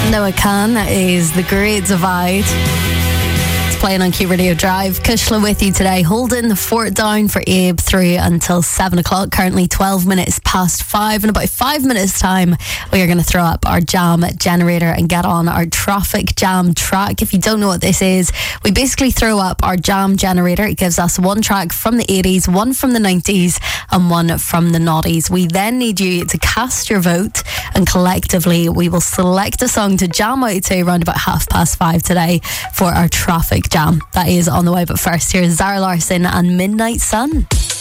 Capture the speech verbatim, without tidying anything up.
No, I Can is The Great Divide. It's playing on Q Radio Drive. Kushla with you today, holding the fort down for Abe through until seven o'clock. Currently twelve minutes past five. In about five minutes time, we are going to throw up our jam generator and get on our traffic jam track. If you don't know what this is, we basically throw up our jam generator. It gives us one track from the eighties, one from the nineties and one from the noughties. We then need you to cast your vote, and collectively we will select a song to jam out to around about half past five today for our traffic jam. That is on the way, but first here's Zara Larsson and Midnight Sun.